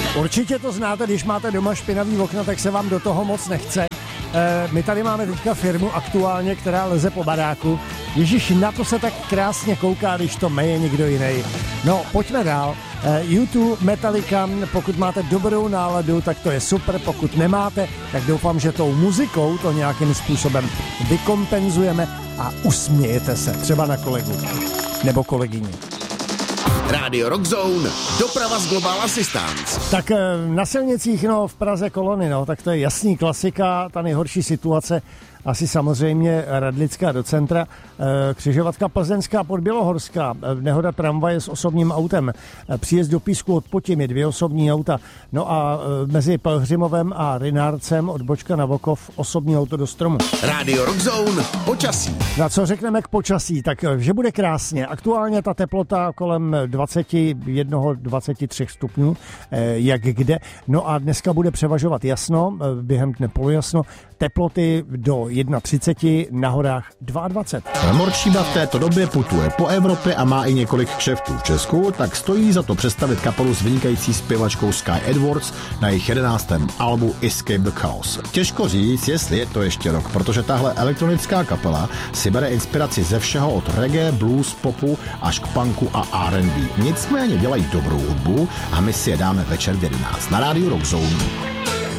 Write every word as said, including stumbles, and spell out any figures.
Určitě to znáte, když máte doma špinavý okna, tak se vám do toho moc nechce. E, my tady máme teďka firmu aktuálně, která leze po baráku. Ježiš, na to se tak krásně kouká, když to meje někdo jiný. No, pojďme dál. E, U dva, Metallica, pokud máte dobrou náladu, tak to je super, pokud nemáte, tak doufám, že tou muzikou to nějakým způsobem vykompenzujeme a usmějete se třeba na kolegu nebo kolegyni. Rádio Rock Zone, doprava z Global Assistance. Tak na silnicích, no, v Praze kolony, no, tak to je jasný klasika, ta nejhorší situace, asi samozřejmě Radlická do centra, křižovatka Plzeňská pod Bělohorská, nehoda tramvaje s osobním autem, příjezd do Písku od Potimy, dvě osobní auta, no a mezi Pelhřimovem a Rynárcem odbočka na Vokov osobní auto do stromu. Rádio Rock Zone, počasí. Na co řekneme k počasí, tak že bude krásně. Aktuálně ta teplota kolem dvacet jedna dvacet tři stupňů, jak kde. No a dneska bude převažovat jasno, během dne polojasno, teploty do třicet jedna, na horách dvacet dva. Morčíba v této době putuje po Evropě a má i několik kšeftů v Česku, tak stojí za to představit kapelu s vynikající zpěvačkou Sky Edwards na jejich jedenáctém albu Escape the Chaos. Těžko říct, jestli je to ještě rok, protože tahle elektronická kapela si bere inspiraci ze všeho od reggae, blues, popu až k punku a R and B. Nicméně dělají dobrou hudbu a my si je dáme večer v jedenáct na rádiu Rock Zone.